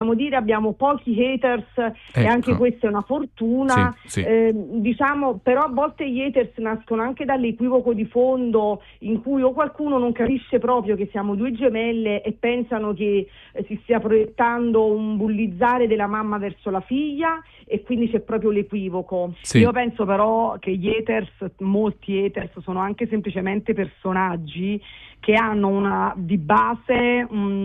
possiamo dire, abbiamo pochi haters, e anche questa è una fortuna. Diciamo, però a volte gli haters nascono anche dall'equivoco di fondo, in cui o qualcuno non capisce proprio che siamo due gemelle e pensano che si stia proiettando un bullizzare della mamma verso la figlia, e quindi c'è proprio l'equivoco. Io penso però che gli haters, molti haters, sono anche semplicemente personaggi che hanno di base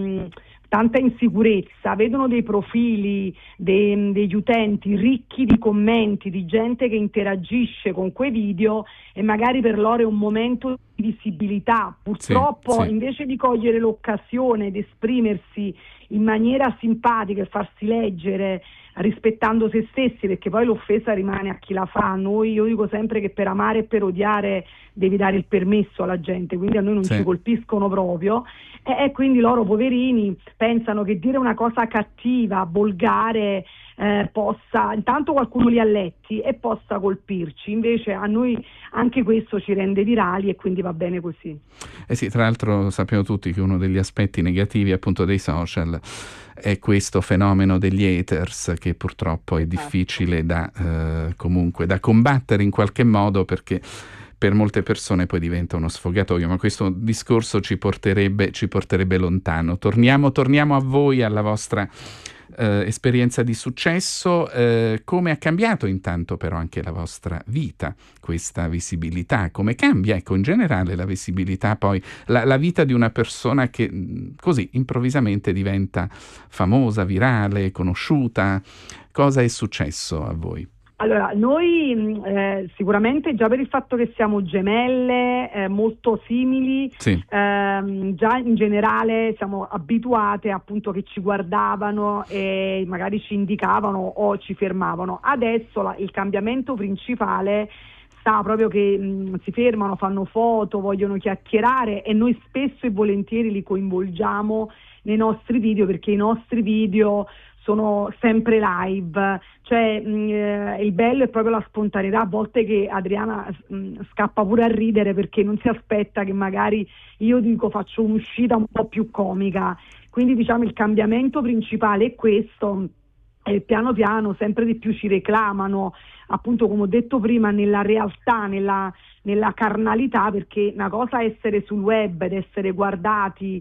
tanta insicurezza, vedono dei profili degli utenti ricchi di commenti, di gente che interagisce con quei video, e magari per loro è un momento di visibilità. Purtroppo invece di cogliere l'occasione di esprimersi in maniera simpatica e farsi leggere rispettando se stessi, perché poi l'offesa rimane a chi la fa. Io dico sempre che per amare e per odiare devi dare il permesso alla gente, quindi a noi non ci colpiscono proprio, e quindi loro poverini pensano che dire una cosa cattiva, volgare, possa, intanto qualcuno li ha letti e possa colpirci. Invece a noi anche questo ci rende virali, e quindi va bene così. Sì, tra l'altro sappiamo tutti che uno degli aspetti negativi appunto dei social è questo fenomeno degli haters, che purtroppo è difficile comunque da combattere in qualche modo, perché per molte persone poi diventa uno sfogatoio, ma questo discorso ci porterebbe lontano. Torniamo a voi, alla vostra esperienza di successo. Come ha cambiato intanto però anche la vostra vita questa visibilità? Come cambia, ecco, in generale la visibilità, poi la vita di una persona che così improvvisamente diventa famosa, virale, conosciuta? Cosa è successo a voi? Allora, noi sicuramente già per il fatto che siamo gemelle, molto simili, già in generale siamo abituate appunto che ci guardavano e magari ci indicavano o ci fermavano. Adesso il cambiamento principale sta proprio che si fermano, fanno foto, vogliono chiacchierare, e noi spesso e volentieri li coinvolgiamo nei nostri video, perché i nostri video sono sempre live, cioè il bello è proprio la spontaneità, a volte che Adriana scappa pure a ridere perché non si aspetta che magari io faccio un'uscita un po' più comica. Quindi diciamo il cambiamento principale è questo, e piano piano sempre di più ci reclamano, appunto come ho detto prima, nella realtà, nella carnalità, perché una cosa è essere sul web ed essere guardati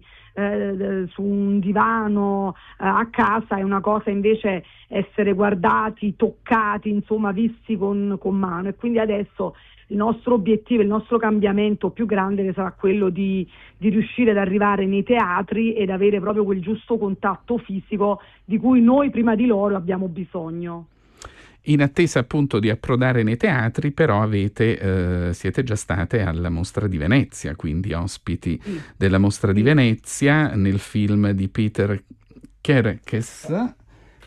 su un divano a casa, e una cosa invece essere guardati, toccati, insomma visti con mano. E quindi adesso il nostro obiettivo, il nostro cambiamento più grande sarà quello di riuscire ad arrivare nei teatri ed avere proprio quel giusto contatto fisico di cui noi prima di loro abbiamo bisogno. In attesa appunto di approdare nei teatri, però siete già state alla Mostra di Venezia, quindi ospiti della Mostra di Venezia nel film di Peter Kerekes,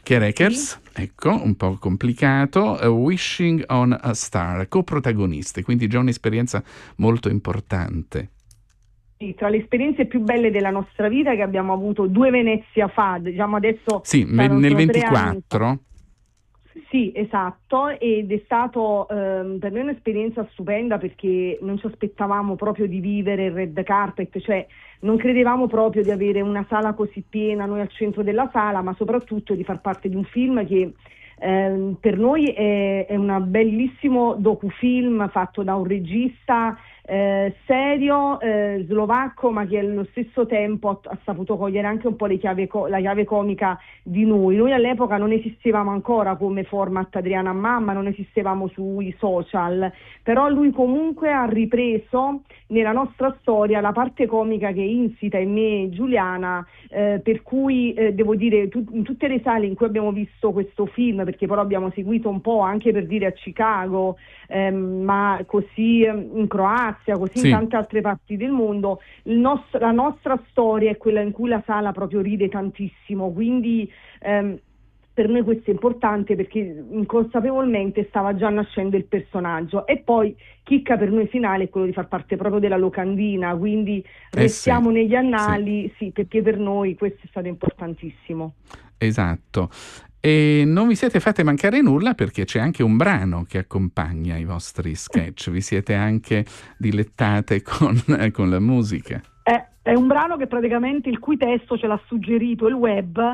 ecco, un po' complicato, Wishing on a Star, coprotagoniste, quindi già un'esperienza molto importante. Sì, tra le esperienze più belle della nostra vita, che abbiamo avuto 2 Venezia fa, diciamo adesso nel 24. Sì, esatto, ed è stato per noi un'esperienza stupenda, perché non ci aspettavamo proprio di vivere il red carpet, cioè non credevamo proprio di avere una sala così piena, noi al centro della sala, ma soprattutto di far parte di un film che per noi è un bellissimo docufilm fatto da un regista serio, slovacco, ma che allo stesso tempo ha saputo cogliere anche un po' la chiave comica di noi. Noi all'epoca non esistevamo ancora come format Adriana Mamma, non esistevamo sui social, però lui comunque ha ripreso nella nostra storia la parte comica che è insita in me e Giuliana, per cui devo dire in tutte le sale in cui abbiamo visto questo film, perché poi abbiamo seguito un po' anche per dire a Chicago, ma così in Croazia, così in tante altre parti del mondo, la nostra storia è quella in cui la sala proprio ride tantissimo, quindi per noi questo è importante, perché inconsapevolmente stava già nascendo il personaggio. E poi chicca per noi finale è quello di far parte proprio della locandina, quindi restiamo negli annali, perché per noi questo è stato importantissimo. Esatto. E non vi siete fatte mancare nulla, perché c'è anche un brano che accompagna i vostri sketch, vi siete anche dilettate con la musica. È un brano che praticamente il cui testo ce l'ha suggerito il web,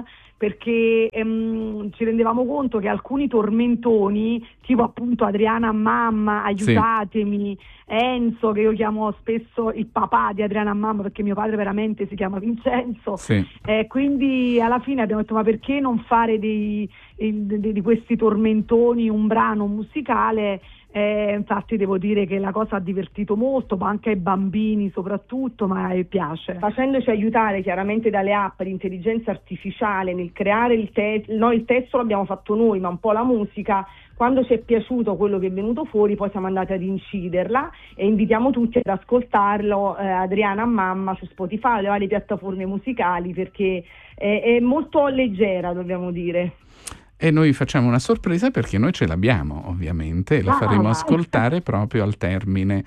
perché ci rendevamo conto che alcuni tormentoni, tipo appunto Adriana Mamma, aiutatemi, Enzo, che io chiamo spesso il papà di Adriana Mamma perché mio padre veramente si chiama Vincenzo, quindi alla fine abbiamo detto ma perché non fare di questi tormentoni un brano musicale. Infatti devo dire che la cosa ha divertito molto, ma anche ai bambini soprattutto, ma piace. Facendoci aiutare chiaramente dalle app di intelligenza artificiale nel creare il testo l'abbiamo fatto noi, ma un po' la musica. Quando ci è piaciuto quello che è venuto fuori, poi siamo andati ad inciderla e invitiamo tutti ad ascoltarlo, Adriana Mamma, su Spotify, le varie piattaforme musicali, perché è molto leggera, dobbiamo dire. E noi facciamo una sorpresa perché noi ce l'abbiamo, ovviamente, e la faremo ascoltare proprio al termine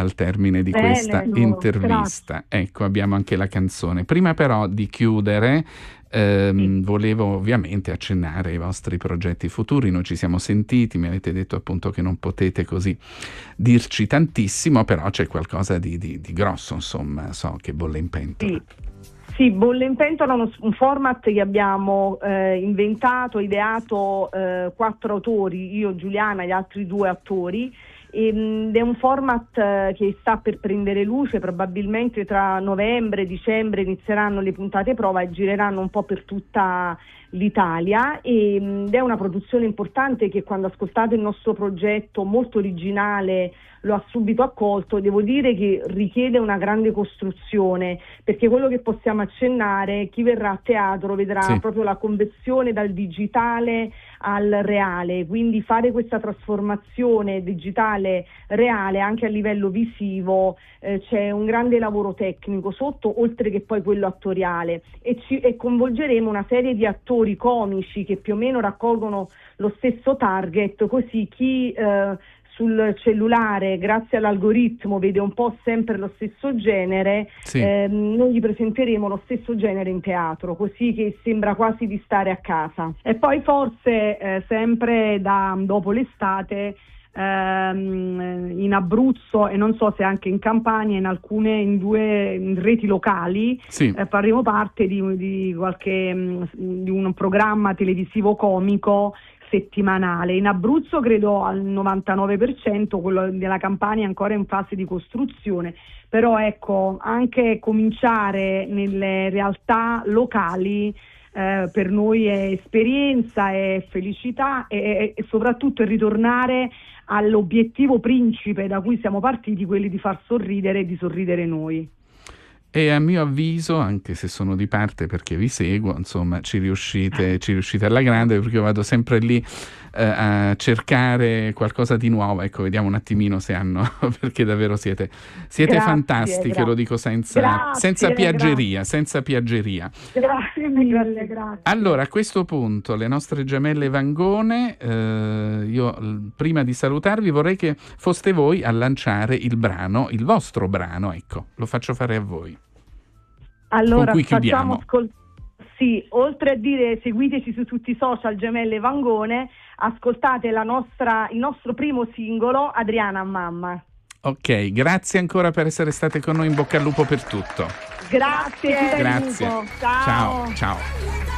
di questa intervista. Grazie. Ecco, abbiamo anche la canzone. Prima però di chiudere, volevo ovviamente accennare ai vostri progetti futuri. Noi ci siamo sentiti, mi avete detto appunto che non potete così dirci tantissimo, però c'è qualcosa di grosso, insomma, so che bolle in pentola. Sì, Bolle in Pentola è un format che abbiamo inventato, ideato 4 autori, io, Giuliana e gli altri 2 attori, ed è un format che sta per prendere luce. Probabilmente tra novembre e dicembre inizieranno le puntate prova e gireranno un po' per tutta l'Italia, ed è una produzione importante che, quando ascoltate il nostro progetto molto originale, lo ha subito accolto. Devo dire che richiede una grande costruzione, perché quello che possiamo accennare, chi verrà a teatro vedrà proprio la conversione dal digitale al reale, quindi fare questa trasformazione digitale reale anche a livello visivo, c'è un grande lavoro tecnico sotto, oltre che poi quello attoriale, e coinvolgeremo una serie di attori comici che più o meno raccolgono lo stesso target, così chi sul cellulare, grazie all'algoritmo, vede un po' sempre lo stesso genere, noi gli presenteremo lo stesso genere in teatro, così che sembra quasi di stare a casa. E poi forse sempre dopo l'estate, in Abruzzo, e non so se anche in Campania, in 2 reti locali, faremo parte di un programma televisivo comico settimanale. In Abruzzo credo al 99%, quello della Campania è ancora in fase di costruzione, però ecco, anche cominciare nelle realtà locali per noi è esperienza, è felicità e soprattutto è ritornare all'obiettivo principe da cui siamo partiti, quelli di far sorridere e di sorridere noi. E a mio avviso, anche se sono di parte perché vi seguo, insomma, ci riuscite alla grande, perché io vado sempre lì a cercare qualcosa di nuovo. Ecco, vediamo un attimino se hanno, perché davvero siete fantastiche, lo dico senza piaggeria, senza piaggeria. Grazie mille, grazie. Allora, a questo punto, le nostre gemelle Vangone, io prima di salutarvi vorrei che foste voi a lanciare il vostro brano, ecco, lo faccio fare a voi. Allora, con cui chiudiamo. Sì, oltre a dire seguiteci su tutti i social, Gemelle Vangone, ascoltate il nostro primo singolo, Adriana Mamma. Ok, grazie ancora per essere state con noi, in bocca al lupo per tutto. Grazie. Ciao.